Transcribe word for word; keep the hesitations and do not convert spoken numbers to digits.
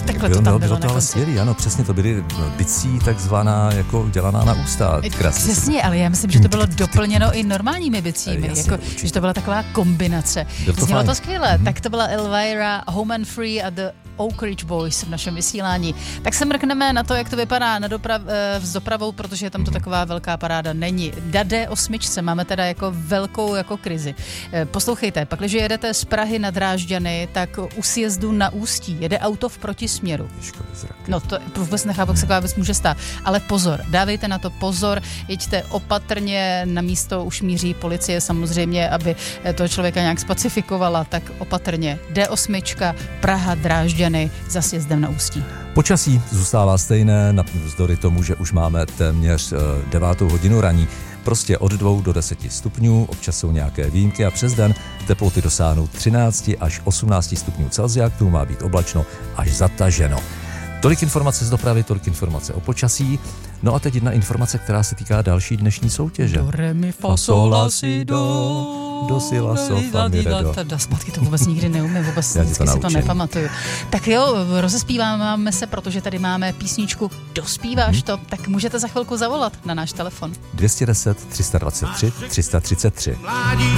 takhle bylo, to tam no, bylo, bylo to ale skvělý, ano, přesně to byly bicí takzvaná jako dělaná na ústa. Krásně. Přesně, ale já myslím, že to bylo doplněno i normálními bicími, Jasně, jako, že to byla taková kombinace. To Znělo fajn. to skvěle, mm-hmm. Tak to byla Elvira, Home and Free a The Oak Ridge Boys v našem vysílání. Tak se mrkneme na to, jak to vypadá na doprav, s dopravou, protože tam to taková velká paráda není. Na D osm máme teda jako velkou jako krizi. Poslouchejte, pak, když jedete z Prahy na Drážďany, tak u sjezdu na Ústí jede auto v protisměru. No to vůbec nechápu, jak se taková věc může stát. Ale pozor, dávejte na to pozor, jeďte opatrně, na místo už míří policie samozřejmě, aby toho člověka nějak spacifikovala, tak opatrně. D osm, Praha, Drážďany za sjezdem na Ústí. Počasí zůstává stejné, navzdory tomu, že už máme téměř devátou hodinu raní. Prostě od dvou do deseti stupňů, občas jsou nějaké výjimky a přes den teploty dosáhnou třináct až osmnáct stupňů Celsia, k tomu má být oblačno až zataženo. Tolik informace z dopravy, tolik informace o počasí. No a teď jedna informace, která se týká další dnešní soutěže. Do, re, mi, fa, sol, la, si, do. Do, si, la, sol, fa, mi, re, do. Da, zpátky to vůbec nikdy neumím, vůbec vždycky si to nepamatuju. Tak jo, rozespíváme se, protože tady máme písničku Dospíváš hmm. to, tak můžete za chvilku zavolat na náš telefon. dvě stě deset, tři sta dvacet tři, tři sta třicet tři.